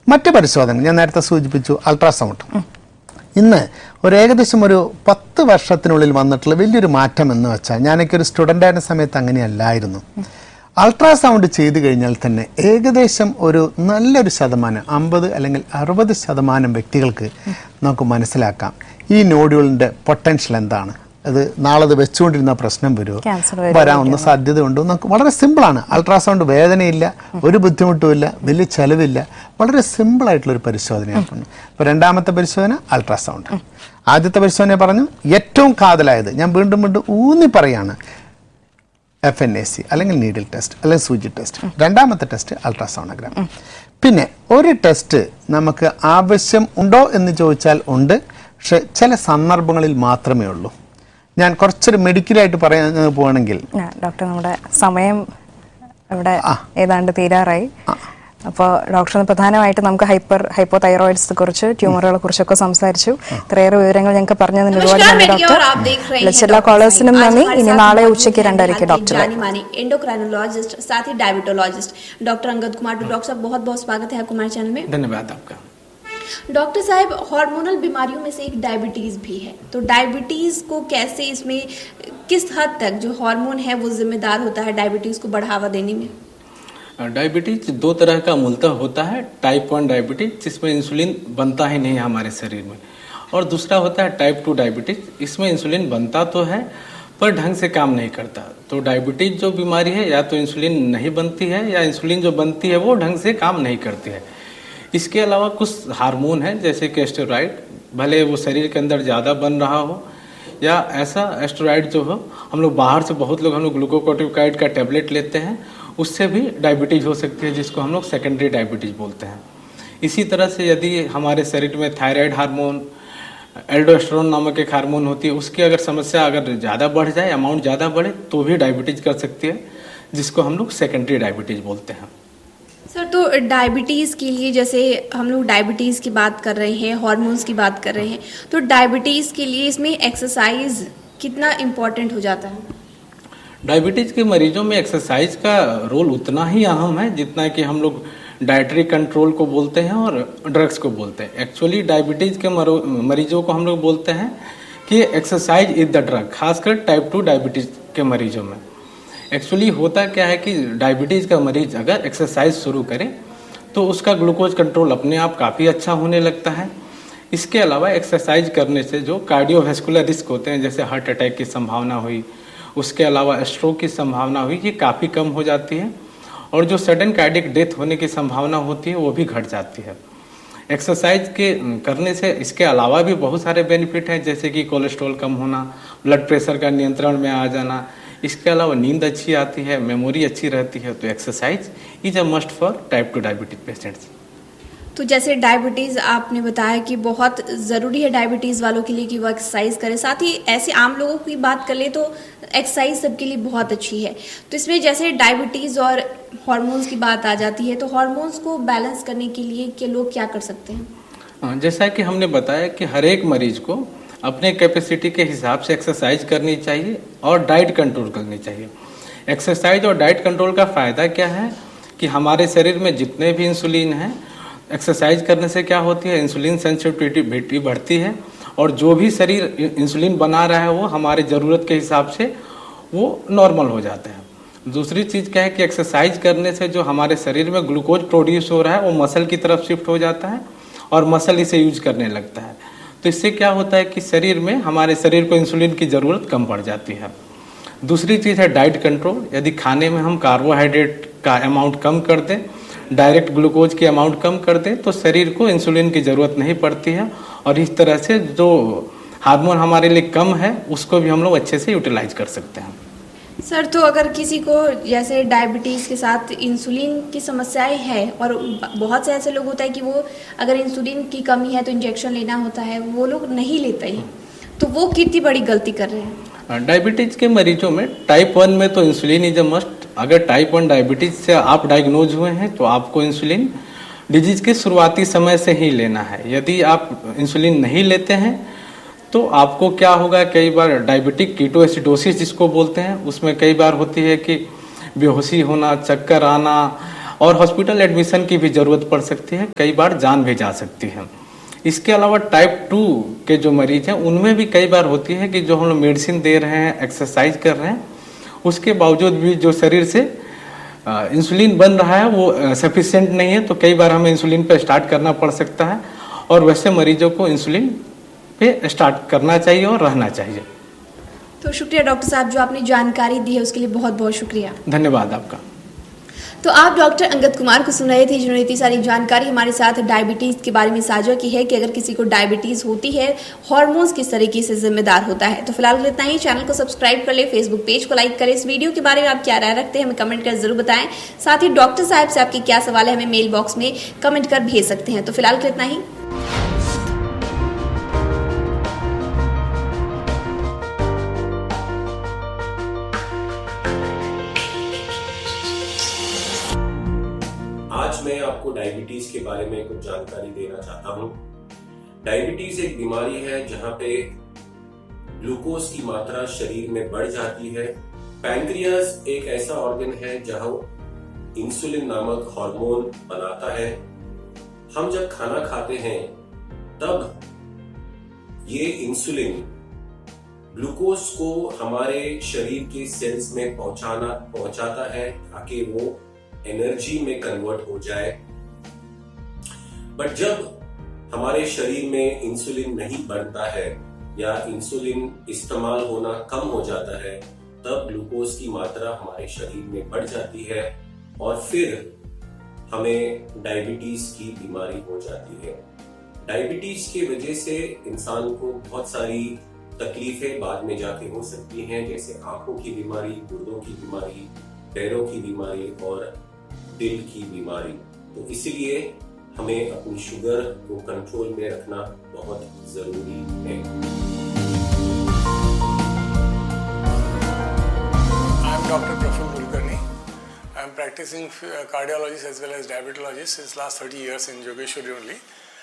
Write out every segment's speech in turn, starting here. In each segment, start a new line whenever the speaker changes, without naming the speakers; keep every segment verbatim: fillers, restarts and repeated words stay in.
മറ്റ് പരിശോധന ഞാൻ നേരത്തെ സൂചിപ്പിച്ചു അൾട്രാസൗണ്ട്. ഇന്ന് ഒരു ഏകദേശം ഒരു പത്ത് വർഷത്തിനുള്ളിൽ വന്നിട്ടുള്ള വലിയൊരു മാറ്റം എന്ന് വെച്ചാൽ, ഞാനൊക്കെ ഒരു സ്റ്റുഡൻ്റ് ആയിരുന്ന സമയത്ത് അങ്ങനെയല്ലായിരുന്നു. അൾട്രാസൗണ്ട് ചെയ്തു കഴിഞ്ഞാൽ തന്നെ ഏകദേശം ഒരു നല്ലൊരു ശതമാനം അമ്പത് അല്ലെങ്കിൽ അറുപത് ശതമാനം വ്യക്തികൾക്ക് നമുക്ക് മനസ്സിലാക്കാം ഈ നോഡ്യൂളിൻ്റെ പൊട്ടൻഷ്യൽ എന്താണ്, അത് നാളെ അത് വെച്ചുകൊണ്ടിരുന്ന പ്രശ്നം വരുമോ, വരാവുന്ന സാധ്യത ഉണ്ടോ. നമുക്ക് വളരെ സിമ്പിളാണ്. അൾട്രാസൗണ്ട് വേദനയില്ല, ഒരു ബുദ്ധിമുട്ടുമില്ല, വലിയ ചെലവില്ല, വളരെ സിമ്പിളായിട്ടുള്ളൊരു പരിശോധനയാണ്. ഇപ്പോൾ രണ്ടാമത്തെ പരിശോധന അൾട്രാസൗണ്ട്. ആദ്യത്തെ പരിശോധന പറഞ്ഞു ഏറ്റവും കാതലായത്, ഞാൻ വീണ്ടും വീണ്ടും ഊന്നി പറയാണ്, എഫ് എൻ എ സി അല്ലെങ്കിൽ നീഡിൽ ടെസ്റ്റ് അല്ലെങ്കിൽ സൂചി ടെസ്റ്റ്. രണ്ടാമത്തെ ടെസ്റ്റ് അൾട്രാസോണോഗ്രാം. പിന്നെ ഒരു ടെസ്റ്റ് നമുക്ക് ആവശ്യം ഉണ്ടോ എന്ന് ചോദിച്ചാൽ ഉണ്ട്, പക്ഷെ ചില സന്ദർഭങ്ങളിൽ മാത്രമേ ഉള്ളൂ. ഞാൻ കുറച്ചൊരു മെഡിക്കലായിട്ട് പറയാൻ പോവാണെങ്കിൽ,
ഡോക്ടർ നമ്മുടെ സമയം ഇവിടെ ഏതാണ്ട് തീരാറായി. അപ്പോൾ ഡോക്ടർ പ്രധാനമായിട്ട് നമുക്ക് ഹൈപ്പർ ഹൈപ്പോ തൈറോയിഡ്സിനെ കുറിച്ച്, ട്യൂമറുകളെ കുറിച്ചൊക്കെ സംസാരിച്ചു. ഇത്രയേറെ വിവരങ്ങൾ ഞങ്ങൾക്ക് പറഞ്ഞു തന്നതിന് ഒരുപാട് നന്ദി ഡോക്ടർ. എല്ലാ കോളേഴ്സിനും നന്ദി. ഇനി നാളെ ഉച്ചയ്ക്ക് രണ്ടരയ്ക്ക് ഡോക്टर
एंडोक्राइनोलॉजिस्ट साथ ही diabetologist doctor Angad Kumar. Doctor साहब बहुत बहुत स्वागत है आपको हमारे चैनल में.
धन्यवाद आपका.
डॉक्टर साहब, हार्मोनल बीमारियों में से एक डायबिटीज भी है, तो डायबिटीज को कैसे, इसमें किस हद तक जो हार्मोन है वो जिम्मेदार होता है डायबिटीज को बढ़ावा देने में?
डायबिटीज दो तरह का मूलतः होता है. टाइप वन डायबिटीज जिसमें इंसुलिन बनता ही नहीं है हमारे शरीर में, और दूसरा होता है टाइप टू डायबिटीज. इसमें इंसुलिन बनता तो है पर ढंग से काम नहीं करता. तो डायबिटीज जो बीमारी है, या तो इंसुलिन नहीं बनती है या इंसुलिन जो बनती है वो ढंग से काम नहीं करती है. इसके अलावा कुछ हार्मोन है जैसे कि स्टेरॉइड, भले वो शरीर के अंदर ज़्यादा बन रहा हो, या ऐसा स्टेरॉइड जो हो, हम लोग बाहर से बहुत लोग हम लोग ग्लूकोकोर्टिकोइड का टेबलेट लेते हैं, उससे भी डायबिटीज हो सकती है, जिसको हम लोग सेकेंडरी डायबिटीज बोलते हैं. इसी तरह से यदि हमारे शरीर में थायराइड हार्मोन, एल्डोस्टेरोन नामक एक हार्मोन होती है, उसकी अगर समस्या अगर ज़्यादा बढ़ जाए, अमाउंट ज़्यादा बढ़े, तो भी डायबिटीज कर सकती है, जिसको हम लोग सेकेंडरी डायबिटीज बोलते हैं.
सर, तो डायबिटीज़ के लिए, जैसे हम लोग डायबिटीज़ की बात कर रहे हैं, हार्मोन्स की बात कर रहे हैं, तो डायबिटीज़ के लिए इसमें एक्सरसाइज कितना इम्पोर्टेंट हो जाता है?
डायबिटीज के मरीजों में एक्सरसाइज का रोल उतना ही अहम है जितना कि हम लोग डाइटरी कंट्रोल को बोलते हैं और ड्रग्स को बोलते हैं. एक्चुअली डायबिटीज के मरीजों को हम लोग बोलते हैं कि एक्सरसाइज इज द ड्रग, खासकर टाइप टू डायबिटीज के मरीजों में. एक्चुअली होता क्या है कि डायबिटीज का मरीज अगर एक्सरसाइज शुरू करे तो उसका ग्लूकोज कंट्रोल अपने आप काफ़ी अच्छा होने लगता है. इसके अलावा एक्सरसाइज करने से जो कार्डियोवैस्कुलर रिस्क होते हैं, जैसे हार्ट अटैक की संभावना हुई, उसके अलावा स्ट्रोक की संभावना हुई, ये काफ़ी कम हो जाती है, और जो सडन कार्डियक डेथ होने की संभावना होती है वो भी घट जाती है. एक्सरसाइज के करने से इसके अलावा भी बहुत सारे बेनिफिट हैं, जैसे कि कोलेस्ट्रॉल कम होना, ब्लड प्रेशर का नियंत्रण में आ जाना. इसके अलावा नींद अच्छी आती है, मेमोरी अच्छी रहती है. तो exercise is a must for type two diabetes patients.
तो जैसे डायबिटीज़ आपने बताया कि बहुत ज़रूरी है डायबिटीज़ वालों के लिए कि वो एक्सरसाइज करें, साथ ही ऐसे आम लोगों की बात कर ले तो एक्सरसाइज सबके लिए बहुत अच्छी है. तो इसमें जैसे डायबिटीज़ और हार्मोन्स की बात आ जाती है, तो हार्मोन्स को बैलेंस करने के लिए के लोग क्या कर सकते हैं?
जैसा कि हमने बताया कि हर एक मरीज को अपने कैपेसिटी के हिसाब से एक्सरसाइज करनी चाहिए और डाइट कंट्रोल करनी चाहिए. एक्सरसाइज और डाइट कंट्रोल का फ़ायदा क्या है कि हमारे शरीर में जितने भी इंसुलिन हैं, एक्सरसाइज करने से क्या होती है, इंसुलिन सेंसिटिविटी बढ़ती है, और जो भी शरीर इंसुलिन बना रहा है वो हमारे ज़रूरत के हिसाब से वो नॉर्मल हो जाते हैं. दूसरी चीज़ क्या है कि एक्सरसाइज करने से जो हमारे शरीर में ग्लूकोज प्रोड्यूस हो रहा है वो मसल की तरफ शिफ्ट हो जाता है, और मसल इसे यूज करने लगता है. तो इससे क्या होता है कि शरीर में हमारे शरीर को इंसुलिन की ज़रूरत कम पड़ जाती है. दूसरी चीज़ है डाइट कंट्रोल. यदि खाने में हम कार्बोहाइड्रेट का अमाउंट कम कर दें, डायरेक्ट ग्लूकोज की अमाउंट कम कर दें, तो शरीर को इंसुलिन की ज़रूरत नहीं पड़ती है, और इस तरह से जो हार्मोन हमारे लिए कम है उसको भी हम लोग अच्छे से यूटिलाइज कर सकते हैं.
सर, तो अगर किसी को जैसे डायबिटीज़ के साथ इंसुलिन की समस्याएं हैं, और बहुत से ऐसे लोग होता है कि वो अगर इंसुलिन की कमी है तो इंजेक्शन लेना होता है, वो लोग नहीं लेते हैं, तो वो कितनी बड़ी गलती कर रहे हैं?
डायबिटीज़ के मरीजों में टाइप वन में तो इंसुलिन इज अ मस्ट. अगर टाइप वन डायबिटीज़ से आप डायग्नोज हुए हैं तो आपको इंसुलिन डिजीज़ के शुरुआती समय से ही लेना है. यदि आप इंसुलिन नहीं लेते हैं तो आपको क्या होगा, कई बार डायबिटिक कीटोएसिडोसिस जिसको बोलते हैं, उसमें कई बार होती है कि बेहोशी होना, चक्कर आना, और हॉस्पिटल एडमिशन की भी ज़रूरत पड़ सकती है, कई बार जान भी जा सकती है। इसके अलावा टाइप टू के जो मरीज हैं उनमें भी कई बार होती है कि जो हम लोग मेडिसिन दे रहे हैं, एक्सरसाइज कर रहे हैं, उसके बावजूद भी जो शरीर से इंसुलिन बन रहा है वो सफिशिएंट नहीं है, तो कई बार हमें इंसुलिन पे स्टार्ट करना पड़ सकता है और वैसे मरीजों को इंसुलिन पे स्टार्ट करना चाहिए और रहना चाहिए।
तो शुक्रिया डॉक्टर साहब, जो आपने जानकारी दी है उसके लिए बहुत बहुत शुक्रिया।
धन्यवाद आपका।
तो आप डॉक्टर अंगद कुमार को सुन रहे थे, जिन्होंने इतनी सारी जानकारी हमारे साथ डायबिटीज़ के बारे में साझा की है कि अगर किसी को डायबिटीज़ होती है, हार्मोन्स किस तरीके से जिम्मेदार होता है। तो फिलहाल इतना ही। चैनल को सब्सक्राइब कर ले, फेसबुक पेज को लाइक करें। इस वीडियो के बारे में आप क्या राय रखते हैं हमें कमेंट कर जरूर बताएं। साथ ही डॉक्टर साहब से आपके क्या सवाल है हमें मेल बॉक्स में कमेंट कर भेज सकते हैं। तो फिलहाल इतना ही।
आज मैं आपको डायबिटीज के बारे में कुछ जानकारी देना चाहता हूं। डायबिटीज एक बीमारी है जहां पे ग्लूकोज की मात्रा शरीर में बढ़ जाती है। पैंक्रियास एक ऐसा ऑर्गन है जहां इंसुलिन नामक हार्मोन बनाता है। हम जब खाना खाते हैं तब ये इंसुलिन ग्लूकोज को हमारे शरीर के सेल्स में पहुंचाना पहुंचाता है ताकि वो एनर्जी में कन्वर्ट हो जाए। बट जब हमारे शरीर में इंसुलिन नहीं बनता है या इंसुलिन इस्तेमाल होना कम हो जाता है, तब ग्लूकोज की मात्रा हमारे शरीर में बढ़ जाती है और फिर हमें डायबिटीज की बीमारी हो जाती है। डायबिटीज की वजह से इंसान को बहुत सारी तकलीफें बाद में जाके हो सकती हैं, जैसे आंखों की बीमारी, गुर्दों की बीमारी, पैरों की बीमारी और दिल की बीमारी। तो इसीलिए हमें अपनी शुगर को कंट्रोल में रखना बहुत जरूरी है।
I am Doctor Praful Kulkarni. I am practicing cardiologist as well as diabetologist since last thirty years in Yogeshwari only.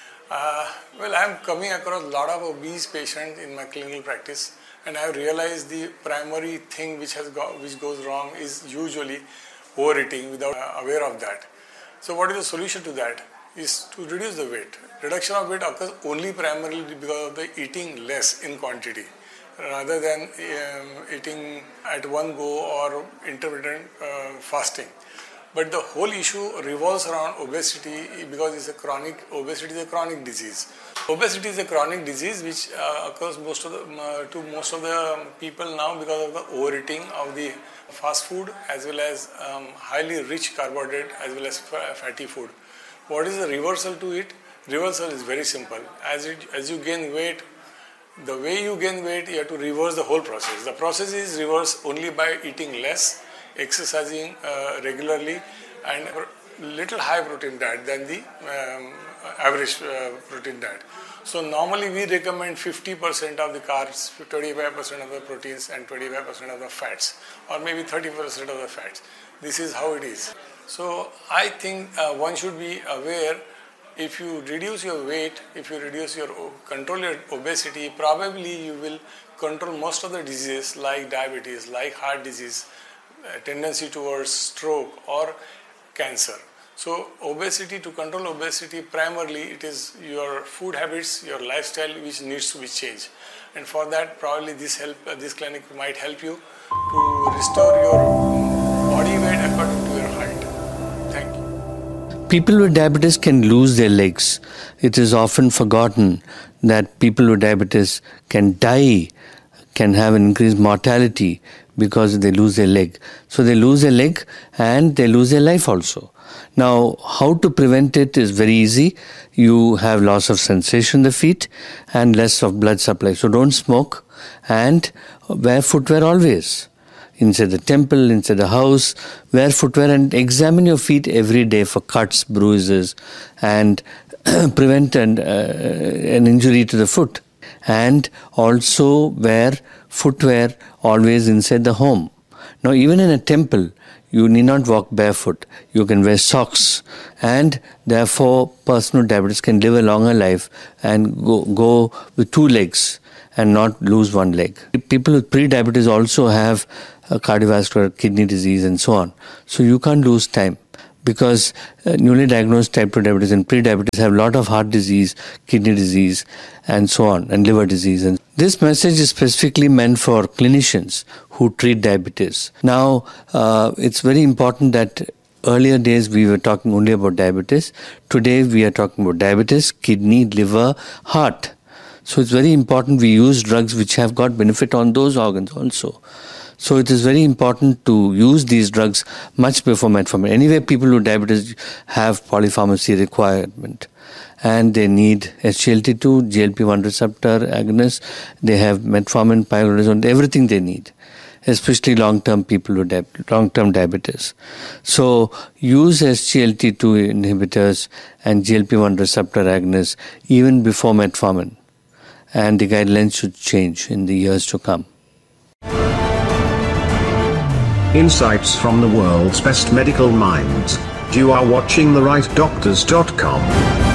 Uh, well, I am coming across a lot of obese patients in my clinical practice, and I have realized the primary thing which has go, which goes wrong is usually overeating without uh, aware of that. So what is the solution to that? Is to reduce the weight. Reduction of weight occurs only primarily because of the eating less in quantity rather than um, eating at one go or intermittent uh, fasting. But the whole issue revolves around obesity because it's a chronic, obesity is a chronic disease. Obesity is a chronic disease which uh, occurs most of the, uh, to most of the people now because of the overeating of the fast food as well as um, highly rich carbohydrate as well as fatty food. What is the reversal to it? Reversal is very simple. As it, as you gain weight, the way you gain weight, you have to reverse the whole process. The process is reversed only by eating less, exercising uh, regularly, and little high protein diet than the um, average uh, protein diet. So normally we recommend fifty percent of the carbs, twenty-five percent of the proteins and twenty-five percent of the fats, or maybe thirty percent of the fats. This is how it is. So I think uh, one should be aware, if you reduce your weight, if you reduce your, control your obesity, probably you will control most of the diseases like diabetes, like heart disease, uh, tendency towards stroke or cancer. So obesity, to control obesity, primarily it is your food habits, your lifestyle which needs to be changed. And for that, probably this help, uh, this clinic might help you to restore your body weight according to your height. Thank you.
People with diabetes can lose their legs. It is often forgotten that people with diabetes can die, can have an increased mortality because they lose their leg. So they lose their leg and they lose their life also. Now, how to prevent it is very easy. You have loss of sensation in the feet and less of blood supply. So don't smoke and wear footwear always. Inside the temple, inside the house, wear footwear and examine your feet every day for cuts, bruises, and prevent an, uh, an injury to the foot. And also wear footwear always inside the home. Now, even in a temple, you need not walk barefoot. You can wear socks, and therefore, person with diabetes can live a longer life and go, go with two legs and not lose one leg. People with pre-diabetes also have a cardiovascular, kidney disease and so on. So you can't lose time. because uh, newly diagnosed type two diabetes and pre-diabetes have a lot of heart disease, kidney disease, and so on, and liver disease. And this message is specifically meant for clinicians who treat diabetes. Now, uh, it's very important that earlier days we were talking only about diabetes. Today we are talking about diabetes, kidney, liver, heart. So it's very important we use drugs which have got benefit on those organs also. So it is very important to use these drugs much before metformin. Anyway, people with diabetes have polypharmacy requirement, and they need S G L T two, G L P one receptor agonist. They have metformin, pioglitazone, everything they need, especially long-term people with di- long-term diabetes. So use S G L T two inhibitors and G L P one receptor agonists even before metformin, and the guidelines should change in the years to come.
Insights from the world's best medical minds. You are watching the right doctors dot com.